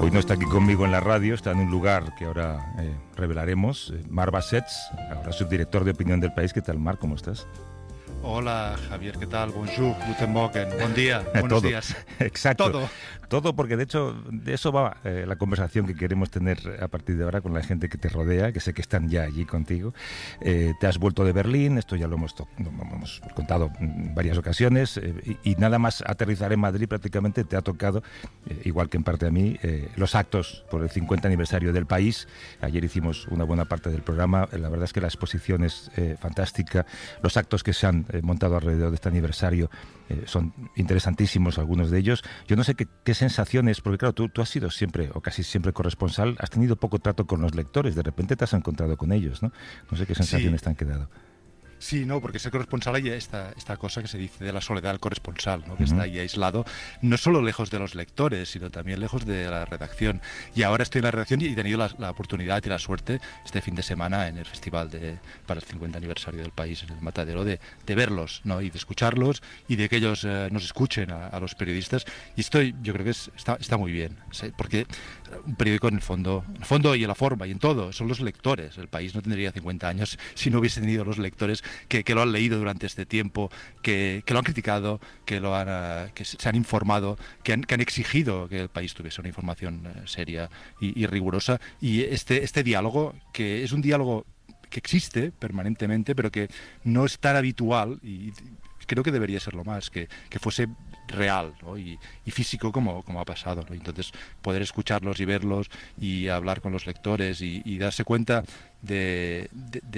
Hoy no está aquí conmigo en la radio, está en un lugar que ahora revelaremos. Marc Bassets, ahora subdirector de Opinión del País. ¿Qué tal, Marc? ¿Cómo estás? Hola, Javier, ¿qué tal? Bonjour, guten Morgen, buen día, buenos días. Exacto. Todo, porque de hecho de eso va la conversación que queremos tener a partir de ahora con la gente que te rodea, que sé que están ya allí contigo. Te has vuelto de Berlín, esto ya lo hemos contado en varias ocasiones, y nada más aterrizar en Madrid prácticamente te ha tocado, igual que en parte a mí, los actos por el 50 aniversario del País. Ayer hicimos una buena parte del programa, la verdad es que la exposición es fantástica, los actos que se han montado alrededor de este aniversario son interesantísimos algunos de ellos. Yo no sé qué sensaciones, porque claro, tú has sido siempre o casi siempre corresponsal, has tenido poco trato con los lectores, de repente te has encontrado con ellos, ¿no? No sé qué sensaciones te han quedado. Sí, no, porque ser corresponsal hay esta cosa que se dice de la soledad del corresponsal, ¿no? Que está ahí aislado, no solo lejos de los lectores, sino también lejos de la redacción. Y ahora estoy en la redacción y he tenido la oportunidad y la suerte este fin de semana en el festival para el 50 aniversario del País, en el Matadero, de verlos, ¿no? Y de escucharlos y de que ellos nos escuchen a los periodistas. Y yo creo que está muy bien, ¿sí? Porque un periódico en el fondo y en la forma y en todo son los lectores. El País no tendría 50 años si no hubiese tenido los lectores que lo han leído durante este tiempo, que lo han criticado, que se han informado, que han exigido que el País tuviese una información seria y rigurosa. Y este diálogo, que es un diálogo que existe permanentemente, pero que no es tan habitual, y creo que debería serlo más, que fuese real, ¿no? y físico como ha pasado, ¿no? Entonces poder escucharlos y verlos y hablar con los lectores y darse cuenta de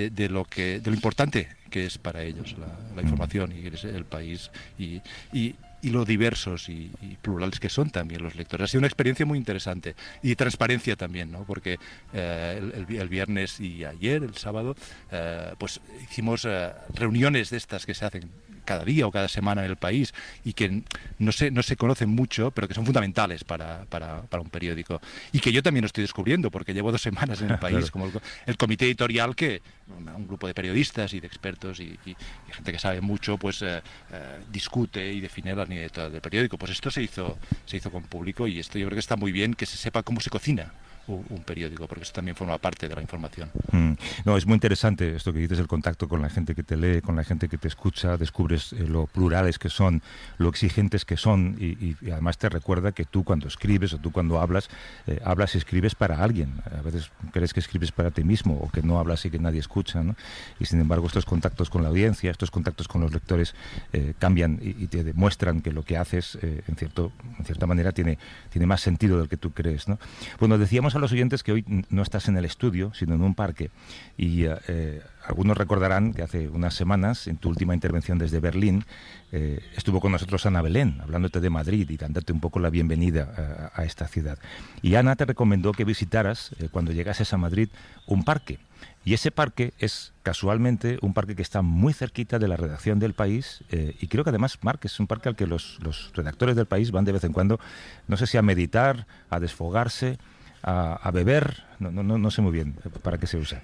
lo importante que es para ellos la información y el País y lo diversos y plurales que son también los lectores. Ha sido una experiencia muy interesante y transparencia también, ¿no? Porque el viernes y ayer, el sábado, pues hicimos reuniones de estas que se hacen cada día o cada semana en el País y que no se conocen mucho, pero que son fundamentales para un periódico. Y que yo también lo estoy descubriendo, porque llevo 2 semanas en el País, como el comité editorial, que un grupo de periodistas y de expertos y gente que sabe mucho, pues discute y define la línea editorial del periódico. Pues esto se hizo con público, y esto yo creo que está muy bien, que se sepa cómo se cocina un periódico, porque eso también forma parte de la información. No, es muy interesante esto que dices, el contacto con la gente que te lee, con la gente que te escucha, descubres lo plurales que son, lo exigentes que son, y además te recuerda que tú cuando escribes o tú cuando hablas y escribes para alguien. A veces crees que escribes para ti mismo o que no hablas y que nadie escucha, ¿no? Y sin embargo estos contactos con la audiencia, estos contactos con los lectores cambian y te demuestran que lo que haces en cierta manera tiene más sentido del que tú crees, ¿no? Bueno, decíamos a los oyentes que hoy no estás en el estudio, sino en un parque, y algunos recordarán que hace unas semanas, en tu última intervención desde Berlín, estuvo con nosotros Ana Belén, hablándote de Madrid y dándote un poco la bienvenida a esta ciudad. Y Ana te recomendó que visitaras, cuando llegases a Madrid, un parque. Y ese parque es, casualmente, un parque que está muy cerquita de la redacción del País, y creo que además, Marc, es un parque al que los redactores del País van de vez en cuando, no sé si a meditar, a desfogarse, a beber, no sé muy bien para qué se usa.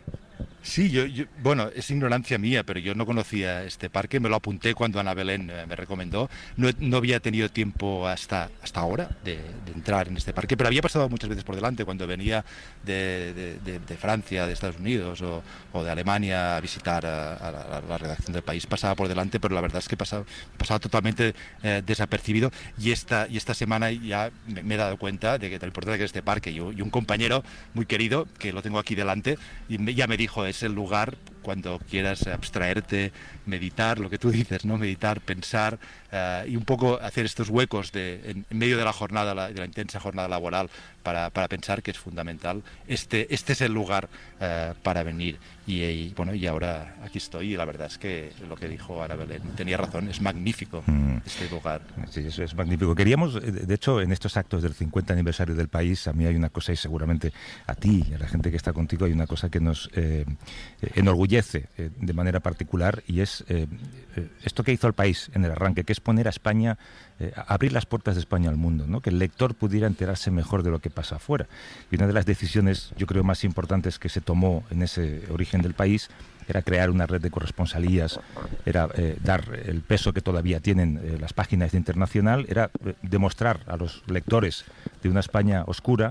Sí, bueno, es ignorancia mía, pero yo no conocía este parque, me lo apunté cuando Ana Belén me recomendó. No había tenido tiempo hasta ahora de entrar en este parque, pero había pasado muchas veces por delante cuando venía de Francia, de Estados Unidos o de Alemania a visitar a la redacción del País. Pasaba por delante, pero la verdad es que pasaba totalmente desapercibido, y esta semana ya me he dado cuenta de lo importante que es este parque, y un compañero muy querido, que lo tengo aquí delante, y ya me dijo, es el lugar cuando quieras abstraerte, meditar, lo que tú dices, ¿no? Meditar, pensar, y un poco hacer estos huecos en medio de la jornada, de la intensa jornada laboral, para pensar que es fundamental. Este es el lugar para venir. Y bueno, y ahora aquí estoy, y la verdad es que lo que dijo Ana Belén tenía razón, es magnífico este lugar. Sí, eso es magnífico. Queríamos, de hecho, en estos actos del 50 aniversario del País, a mí hay una cosa, y seguramente a ti y a la gente que está contigo, hay una cosa que nos enorgullece de manera particular, y es esto que hizo el País en el arranque, que es poner a España, abrir las puertas de España al mundo, ¿no? Que el lector pudiera enterarse mejor de lo que pasa afuera. Y una de las decisiones, yo creo, más importantes que se tomó en ese origen del País era crear una red de corresponsalías, era dar el peso que todavía tienen las páginas de Internacional, era demostrar a los lectores de una España oscura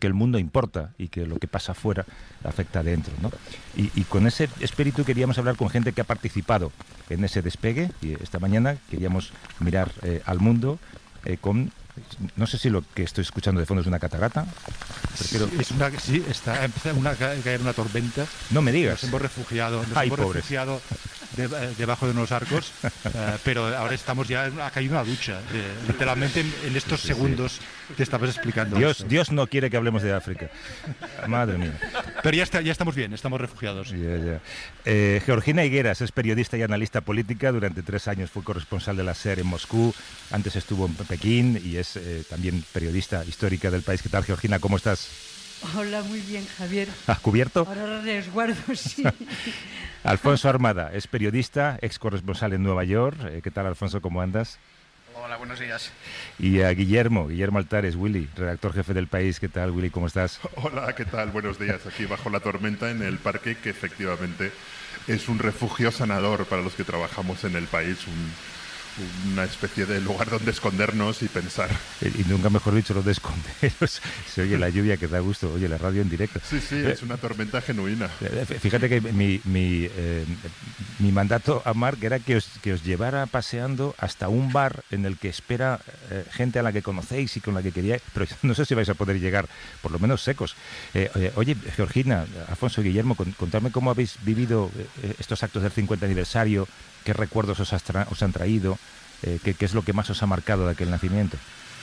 que el mundo importa y que lo que pasa afuera afecta adentro, ¿no? Y con ese espíritu queríamos hablar con gente que ha participado en ese despegue, y esta mañana queríamos mirar al mundo con... No sé si lo que estoy escuchando de fondo es una catarata. Prefiero... Sí, está empezando a caer una tormenta. No me digas. Nos hemos refugiado debajo de unos arcos, pero ahora estamos ya, ha caído una ducha, literalmente en estos segundos que estabas explicando. Dios no quiere que hablemos de África. Madre mía. Pero ya estamos bien, estamos refugiados. Georgina Higueras es periodista y analista política. Durante 3 años fue corresponsal de la SER en Moscú. Antes estuvo en Pekín y es también periodista histórica del país. ¿Qué tal, Georgina? ¿Cómo estás? Hola, muy bien, Javier. ¿Has cubierto? Ahora resguardo, sí. Alfonso Armada es periodista, ex corresponsal en Nueva York. ¿Qué tal, Alfonso? ¿Cómo andas? Hola, buenos días. Y a Guillermo Altares, Willy, redactor jefe del País. ¿Qué tal, Willy? ¿Cómo estás? Hola, ¿qué tal? Buenos días. Aquí bajo la tormenta en el parque, que efectivamente es un refugio sanador para los que trabajamos en el País, una especie de lugar donde escondernos y pensar. Y nunca mejor dicho, lo de esconderos. Se oye la lluvia que da gusto, oye la radio en directo. Sí, es una tormenta genuina. Fíjate que mi mandato a Marc era que os llevara paseando hasta un bar en el que espera gente a la que conocéis y con la que queríais, pero no sé si vais a poder llegar, por lo menos secos. Oye, Georgina, Alfonso y Guillermo, contadme cómo habéis vivido estos actos del 50 aniversario. ¿Qué recuerdos os han traído? ¿Qué es lo que más os ha marcado de aquel nacimiento?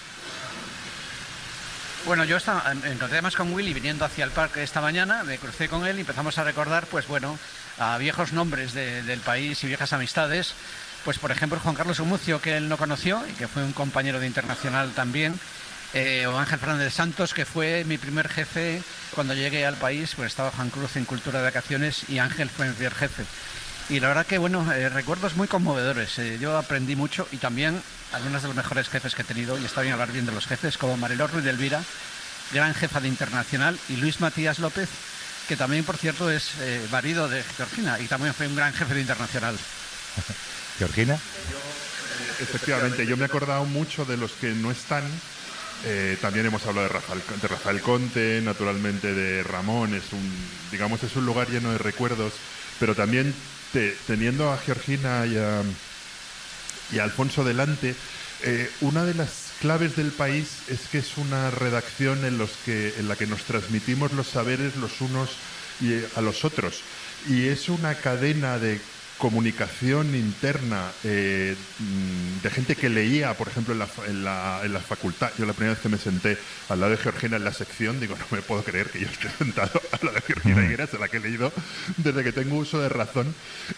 Bueno, yo encontré además con Willy viniendo hacia el parque esta mañana, me crucé con él y empezamos a recordar, pues bueno, a viejos nombres del país y viejas amistades. Pues por ejemplo Juan Carlos Umucio, que él no conoció y que fue un compañero de Internacional también, o Ángel Fernández Santos, que fue mi primer jefe cuando llegué al país, pues estaba Juan Cruz en Cultura de Vacaciones y Ángel fue mi primer jefe. Y la verdad que, bueno, recuerdos muy conmovedores. Yo aprendí mucho y también algunos de los mejores jefes que he tenido, y está bien hablar bien de los jefes, como Mariló Ruiz de Elvira, gran jefa de Internacional, y Luis Matías López, que también, por cierto, es marido de Georgina y también fue un gran jefe de Internacional. ¿Georgina? Efectivamente, yo me he acordado mucho de los que no están. También hemos hablado de Rafael Conte, naturalmente de Ramón. Es un lugar lleno de recuerdos, pero también teniendo a Georgina y a Alfonso delante, una de las claves del País es que es una redacción en la que nos transmitimos los saberes los unos a los otros, y es una cadena de comunicación interna de gente que leía, por ejemplo, en la facultad. Yo la primera vez que me senté al lado de Georgina en la sección, digo, no me puedo creer que yo esté sentado al lado de Georgina Higueras, a la que he leído desde que tengo uso de razón.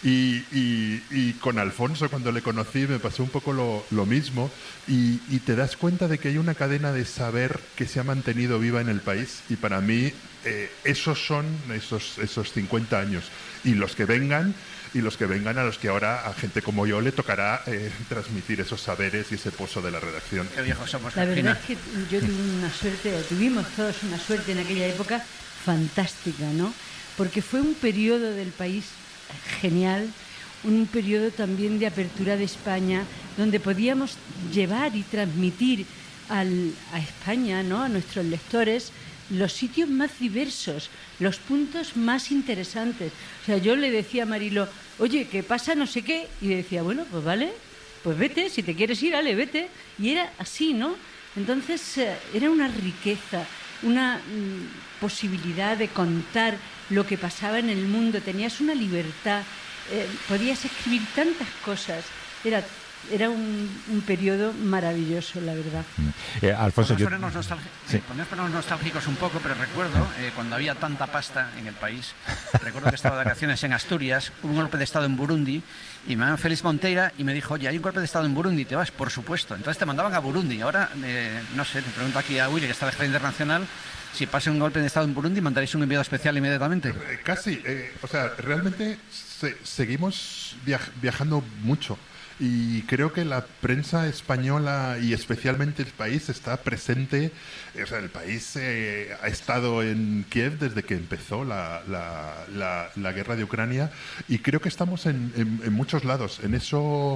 Y con Alfonso, cuando le conocí, me pasó un poco lo mismo, y te das cuenta de que hay una cadena de saber que se ha mantenido viva en el país, y para mí esos son esos 50 años, y los que vengan a los que ahora a gente como yo le tocará transmitir esos saberes y ese pozo de la redacción. Qué viejos somos. La verdad es que yo tuvimos todos una suerte en aquella época fantástica, ¿no? Porque fue un periodo del país genial, un periodo también de apertura de España, donde podíamos llevar y transmitir a España, ¿no?, a nuestros lectores, los sitios más diversos, los puntos más interesantes. O sea, yo le decía a Marilo, oye, ¿qué pasa? No sé qué. Y decía, bueno, pues vale, pues vete, si te quieres ir, ale, vete. Y era así, ¿no? Entonces, era una riqueza, una posibilidad de contar lo que pasaba en el mundo. Tenías una libertad, podías escribir tantas cosas. Era un periodo maravilloso, la verdad. Alfonso, podemos ponernos nostálgicos un poco, pero recuerdo cuando había tanta pasta en el país, recuerdo que estaba de vacaciones en Asturias, hubo un golpe de Estado en Burundi, y me llaman Félix Monteira y me dijo, oye, hay un golpe de Estado en Burundi, ¿te vas? Por supuesto. Entonces te mandaban a Burundi. Ahora, no sé, te pregunto aquí a Willy, que está de jefe internacional, si pasa un golpe de Estado en Burundi, ¿mandaréis un enviado especial inmediatamente? Casi. O sea, realmente seguimos viajando mucho. Y creo que la prensa española y especialmente el país está presente. O sea, el país ha estado en Kiev desde que empezó la guerra de Ucrania, y creo que estamos en muchos lados. En eso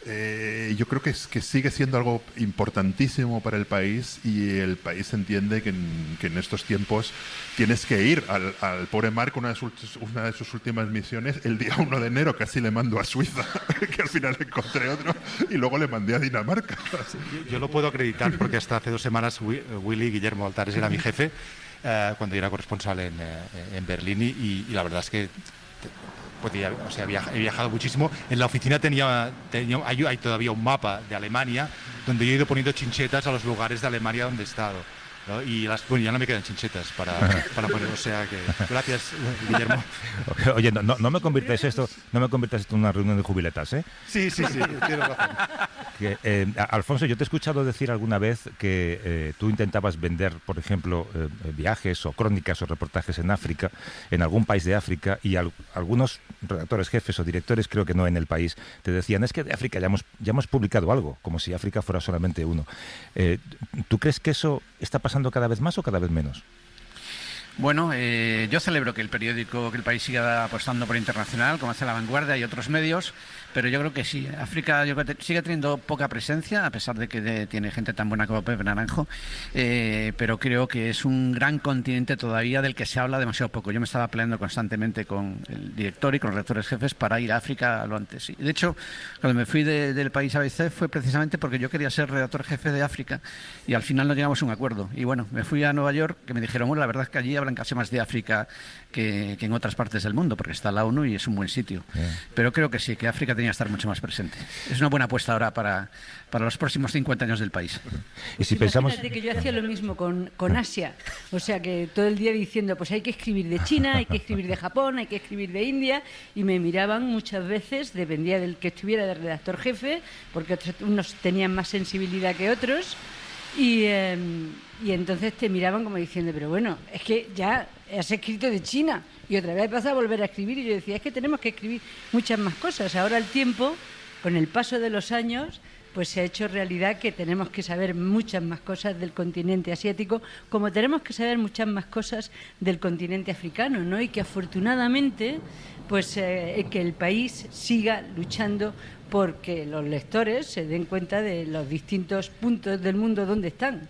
yo creo que sigue siendo algo importantísimo para el país, y el país entiende que en estos tiempos tienes que ir al pobre Marc. Una de sus últimas misiones, el día 1 de enero casi le mando a Suiza, que al final encontré otro, y luego le mandé a Dinamarca. Sí, yo lo puedo acreditar porque hasta hace 2 semanas Willy Guillermo Altares era mi jefe cuando yo era corresponsal en Berlín, y la verdad es que he viajado muchísimo. En la oficina hay todavía un mapa de Alemania donde yo he ido poniendo chinchetas a los lugares de Alemania donde he estado, ¿no? Y ya no me quedan chinchetas para poner, o sea que gracias, Guillermo. Oye, no me conviertas esto en una reunión de jubiletas, ¿eh? Sí, tienes razón. Alfonso, yo te he escuchado decir alguna vez que tú intentabas vender, por ejemplo, viajes o crónicas o reportajes en África, en algún país de África, y algunos redactores jefes o directores, creo que no en el país, te decían, es que de África ya hemos publicado algo, como si África fuera solamente uno. ¿Tú crees que eso está pasando cada vez más o cada vez menos? Bueno, yo celebro que el país siga apostando por internacional, como hace La Vanguardia y otros medios, pero yo creo que sí. África sigue teniendo poca presencia, a pesar de que tiene gente tan buena como Pepe Naranjo, pero creo que es un gran continente todavía del que se habla demasiado poco. Yo me estaba peleando constantemente con el director y con los redactores jefes para ir a África lo antes. De hecho, cuando me fui del país ABC fue precisamente porque yo quería ser redactor jefe de África, y al final no llegamos a un acuerdo. Y bueno, me fui a Nueva York, que me dijeron, bueno, la verdad es que allí hablan casi más de África que en otras partes del mundo, porque está la ONU y es un buen sitio. Pero creo que sí, que África tenía que estar mucho más presente. Es una buena apuesta ahora para los próximos 50 años del país. Y si pensamos... Fíjate que yo hacía lo mismo con Asia, o sea que todo el día diciendo, pues hay que escribir de China, hay que escribir de Japón, hay que escribir de India, y me miraban muchas veces, dependía del que estuviera de redactor jefe, porque unos tenían más sensibilidad que otros, y entonces te miraban como diciendo, pero bueno, es que ya has escrito de China y otra vez vas a volver a escribir. Y yo decía, es que tenemos que escribir muchas más cosas. Ahora el tiempo, con el paso de los años, pues se ha hecho realidad que tenemos que saber muchas más cosas del continente asiático, como tenemos que saber muchas más cosas del continente africano, ¿no? Y que afortunadamente, pues que el país siga luchando porque los lectores se den cuenta de los distintos puntos del mundo donde están.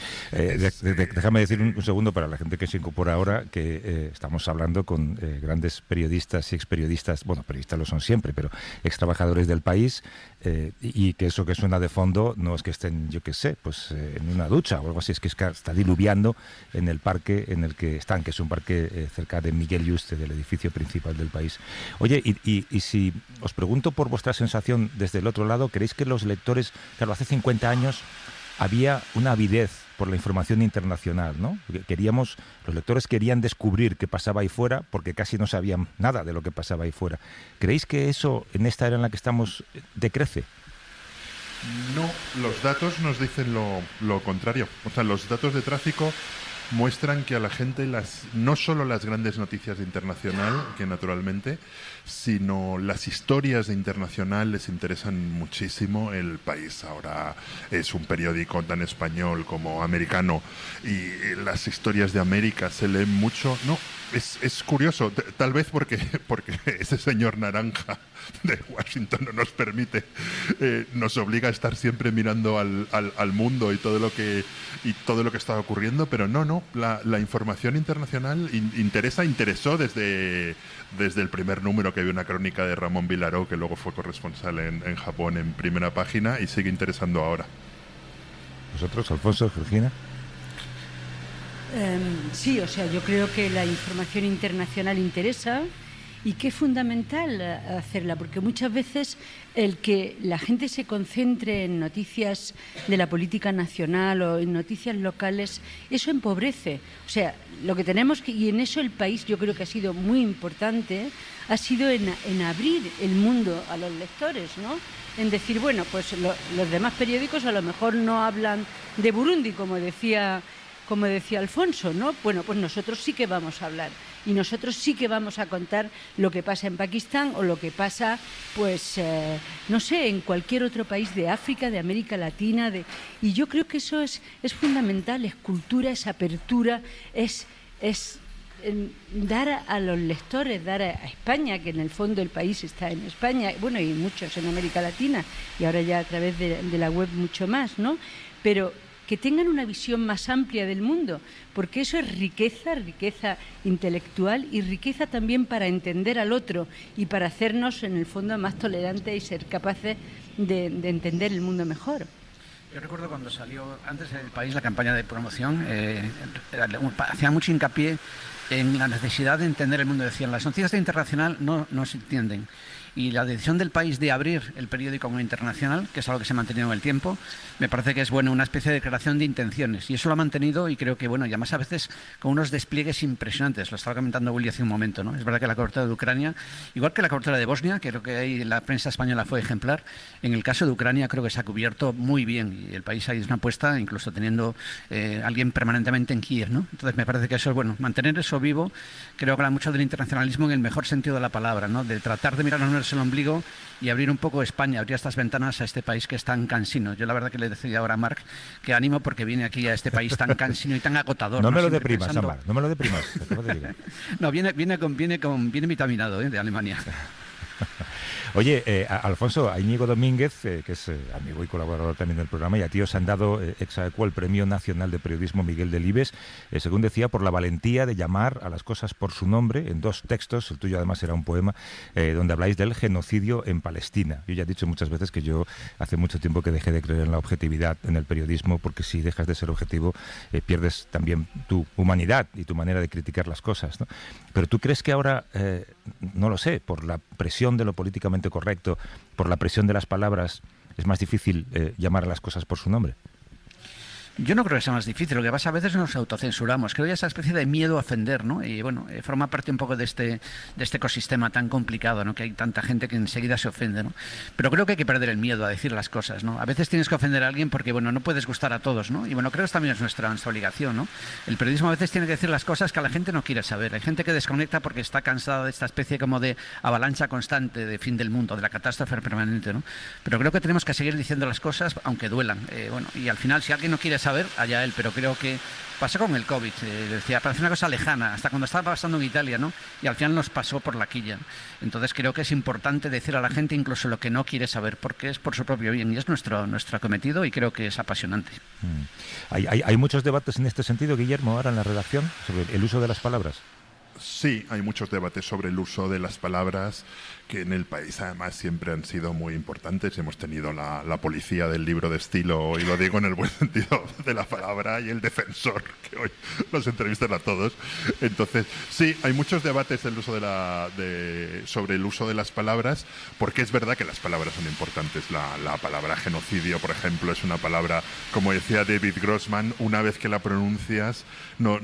Déjame decir un segundo para la gente que se incorpora ahora que estamos hablando con grandes periodistas y experiodistas, bueno, periodistas lo son siempre, pero ex trabajadores del país, y que eso que suena de fondo no es que estén, yo qué sé, pues en una ducha o algo así, es que está diluviando en el parque en el que están, que es un parque cerca de Miguel Yuste, del edificio principal del país. Oye, y si os pregunto por vuestra sensación desde el otro lado, ¿creéis que los lectores, claro, hace 50 años había una avidez por la información internacional, ¿no? Los lectores querían descubrir qué pasaba ahí fuera porque casi no sabían nada de lo que pasaba ahí fuera. ¿Creéis que eso, en esta era en la que estamos, decrece? No, los datos nos dicen lo contrario. O sea, los datos de tráfico muestran que a la gente no solo las grandes noticias de internacional, que naturalmente, sino las historias de internacional les interesan muchísimo. El País ahora es un periódico tan español como americano, y las historias de América se leen mucho. No, es curioso, tal vez porque ese señor naranja de Washington no nos permite, nos obliga a estar siempre mirando al mundo y todo lo que está ocurriendo, pero no, la información internacional interesó desde el primer número, que había una crónica de Ramón Vilaró, que luego fue corresponsal en Japón en primera página, y sigue interesando ahora. ¿Vosotros, Alfonso, Georgina? Sí, o sea, yo creo que la información internacional interesa y que es fundamental hacerla, porque muchas veces el que la gente se concentre en noticias de la política nacional o en noticias locales, eso empobrece. O sea, lo que tenemos que, y en eso el país yo creo que ha sido muy importante, ha sido en abrir el mundo a los lectores, ¿no? En decir, bueno, pues los demás periódicos a lo mejor no hablan de Burundi, como decía Alfonso, ¿no? Bueno, pues nosotros sí que vamos a hablar. Y nosotros sí que vamos a contar lo que pasa en Pakistán o lo que pasa, pues, no sé, en cualquier otro país de África, de América Latina. Y yo creo que eso es fundamental, es cultura, es apertura, es dar a los lectores, dar a España, que en el fondo el país está en España, bueno, y muchos en América Latina, y ahora ya a través de la web mucho más, ¿no? Pero que tengan una visión más amplia del mundo, porque eso es riqueza intelectual y riqueza también para entender al otro y para hacernos, en el fondo, más tolerantes y ser capaces de entender el mundo mejor. Yo recuerdo cuando salió antes en El País la campaña de promoción, hacía mucho hincapié en la necesidad de entender el mundo. Decían, las noticias de internacional no se entienden. Y la decisión del País de abrir el periódico como internacional, que es algo que se ha mantenido en el tiempo, me parece que es una especie de declaración de intenciones. Y eso lo ha mantenido, y creo que, y además a veces con unos despliegues impresionantes. Lo estaba comentando Willy hace un momento, ¿no? Es verdad que la cobertura de Ucrania, igual que la cobertura de Bosnia, creo que ahí la prensa española fue ejemplar, en el caso de Ucrania creo que se ha cubierto muy bien. Y el país ahí es una apuesta, incluso teniendo alguien permanentemente en Kiev, ¿no? Entonces me parece que eso es mantener eso vivo. Creo que habla mucho del internacionalismo en el mejor sentido de la palabra, ¿no? De tratar de mirarnos el ombligo y abrir un poco España, abrir estas ventanas a este país que es tan cansino. Yo la verdad que le decía ahora a Marc que ánimo porque viene aquí a este país tan cansino y tan agotador. No me lo deprimas, Amar, no me lo deprimas. No, viene vitaminado de Alemania. Oye, Alfonso, a Íñigo Domínguez, que es amigo y colaborador también del programa, y a ti os han dado ex aequo el Premio Nacional de Periodismo Miguel Delibes, según decía, por la valentía de llamar a las cosas por su nombre, en 2 textos, el tuyo además era un poema, donde habláis del genocidio en Palestina. Yo ya he dicho muchas veces que yo hace mucho tiempo que dejé de creer en la objetividad en el periodismo, porque si dejas de ser objetivo, pierdes también tu humanidad y tu manera de criticar las cosas, ¿no? Pero ¿tú crees que ahora, no lo sé, por la presión de lo políticamente correcto, por la presión de las palabras, es más difícil llamar a las cosas por su nombre? Yo no creo que sea más difícil, lo que pasa a veces nos autocensuramos. Creo que esa especie de miedo a ofender, ¿no? Y forma parte un poco de este ecosistema tan complicado, ¿no? Que hay tanta gente que enseguida se ofende, ¿no? Pero creo que hay que perder el miedo a decir las cosas, ¿no? A veces tienes que ofender a alguien porque, no puedes gustar a todos, ¿no? Y creo que también es nuestra obligación, ¿no? El periodismo a veces tiene que decir las cosas que a la gente no quiere saber. Hay gente que desconecta porque está cansada de esta especie como de avalancha constante, de fin del mundo, de la catástrofe permanente, ¿no? Pero creo que tenemos que seguir diciendo las cosas aunque duelan. Y al final, si alguien no quiere saber, allá él, pero creo que pasó con el COVID, decía, parece una cosa lejana, hasta cuando estaba pasando en Italia, ¿no? Y al final nos pasó por la quilla. Entonces creo que es importante decir a la gente incluso lo que no quiere saber, porque es por su propio bien, y es nuestro cometido, y creo que es apasionante. ¿Hay muchos debates en este sentido, Guillermo, ahora en la redacción, sobre el uso de las palabras? Sí, hay muchos debates sobre el uso de las palabras que en el país además siempre han sido muy importantes. Hemos tenido la policía del libro de estilo, y lo digo en el buen sentido de la palabra, y el defensor, que hoy los entrevistan a todos. Entonces, sí, hay muchos debates sobre el uso de las palabras, porque es verdad que las palabras son importantes. La palabra genocidio, por ejemplo, es una palabra, como decía David Grossman, una vez que la pronuncias no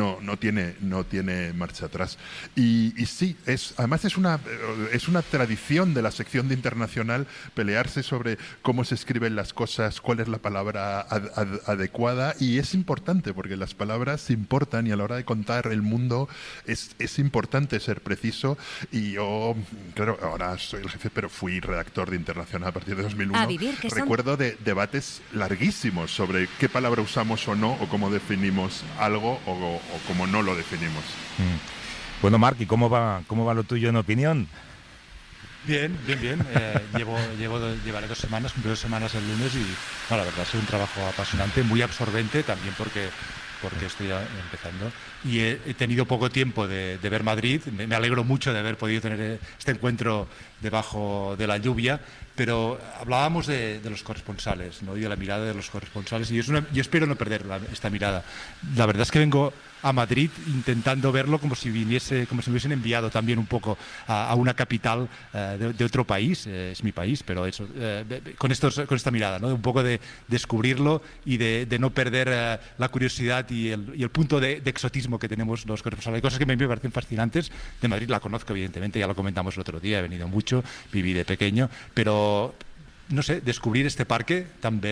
tiene marcha atrás. Y sí, además es una tradición de la sección de Internacional pelearse sobre cómo se escriben las cosas, cuál es la palabra adecuada, y es importante porque las palabras importan, y a la hora de contar el mundo es importante ser preciso. Y yo, claro, ahora soy el jefe, pero fui redactor de Internacional a partir de 2001. Recuerdo de debates larguísimos sobre qué palabra usamos o no, o cómo definimos algo o cómo no lo definimos. Bueno, Marc, ¿y cómo va lo tuyo en opinión? Bien. Llevaré 2 semanas, cumplí 2 semanas el lunes, y la verdad es un trabajo apasionante, muy absorbente también porque estoy empezando. Y he tenido poco tiempo de ver Madrid. Me alegro mucho de haber podido tener este encuentro debajo de la lluvia, pero hablábamos de los corresponsales, ¿no? Y de la mirada de los corresponsales, y yo espero no perder esta mirada. La verdad es que vengo a Madrid intentando verlo como si me hubiesen enviado también un poco a una capital de otro país. Es mi país, pero eso, con esta mirada, ¿no? Un poco de descubrirlo y de no perder la curiosidad y el punto de exotismo que tenemos los corresponsales. Hay cosas que me parecen fascinantes. De Madrid la conozco, evidentemente, ya lo comentamos el otro día, he venido mucho, viví de pequeño, pero no sé, descubrir este parque tan verde,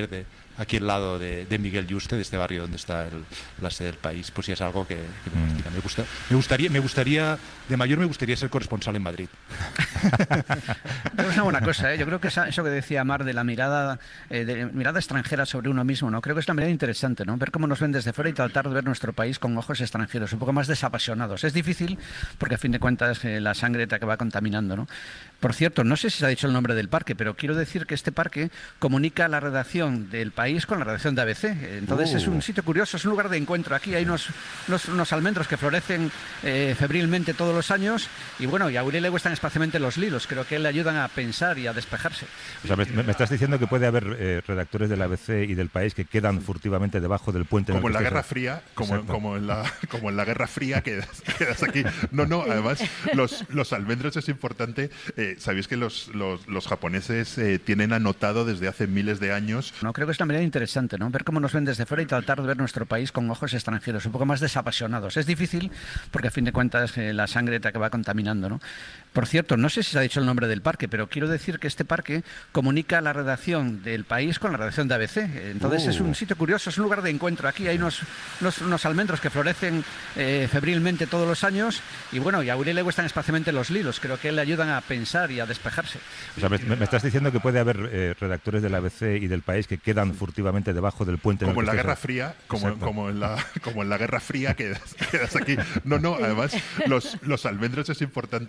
aquí al lado de Miguel Yuste, de este barrio donde está la sede del País, pues sí es algo que me fascina. Me gustaría, de mayor me gustaría ser corresponsal en Madrid. Pero es una buena cosa, ¿eh? Yo creo que eso que decía Mar de la mirada extranjera sobre uno mismo, ¿no? Creo que es una mirada interesante, ¿no? Ver cómo nos ven desde fuera y tratar de ver nuestro país con ojos extranjeros, un poco más desapasionados. Es difícil porque a fin de cuentas la sangre te acaba contaminando, ¿no? Por cierto, no sé si se ha dicho el nombre del parque, pero quiero decir que este parque comunica la redacción del País con la redacción de ABC. Entonces es un sitio curioso, es un lugar de encuentro. Aquí hay unos almendros que florecen febrilmente todos los años y bueno, y a Uri le gustan especialmente los lilos. Creo que le ayudan a pensar y a despejarse. O sea, me estás diciendo que puede haber redactores del ABC y del País que quedan furtivamente debajo del puente. Como en la Guerra Fría, como en la Guerra Fría quedas aquí. No, además los almendros es importante. Sabéis que los japoneses tienen anotado desde hace miles de años. No, creo que es una manera interesante, ¿no? Ver cómo nos ven desde fuera y tratar de ver nuestro país con ojos extranjeros, un poco más desapasionados. Es difícil porque a fin de cuentas la sangre te acaba contaminando, ¿no? Por cierto, no sé si se ha dicho el nombre del parque, pero quiero decir que este parque comunica la redacción del País con la redacción de ABC. Entonces es un sitio curioso, es un lugar de encuentro. Aquí hay unos almendros que florecen febrilmente todos los años y bueno, y a Uri le gustan especialmente los lilos. Creo que le ayudan a pensar y a despejarse. O sea, me estás diciendo que puede haber redactores del ABC y del País que quedan furtivamente debajo del puente. Como en la Guerra Fría, como en la Guerra Fría quedas aquí. No, además los almendros es importante.